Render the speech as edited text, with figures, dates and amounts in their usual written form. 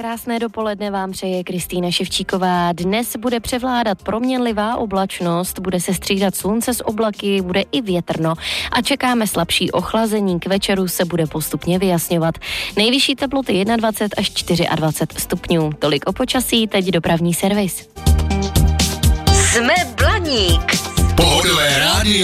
Krásné dopoledne vám přeje Kristýna Ševčíková. Dnes bude převládat proměnlivá oblačnost, bude se střídat slunce s oblaky, bude i větrno a čekáme slabší ochlazení. K večeru se bude postupně vyjasňovat. Nejvyšší teploty 21 až 24 stupňů. Tolik o počasí, teď dopravní servis. Jsme Blaník. Pohodové rádio.